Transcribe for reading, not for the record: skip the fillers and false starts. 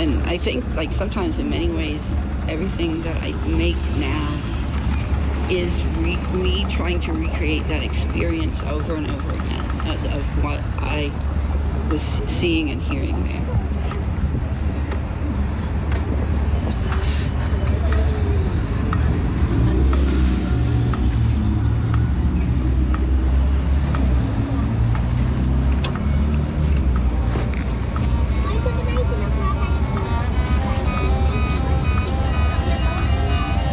And I think, like, sometimes in many ways, everything that I make now is me trying to recreate that experience over and over again of what I was seeing and hearing there.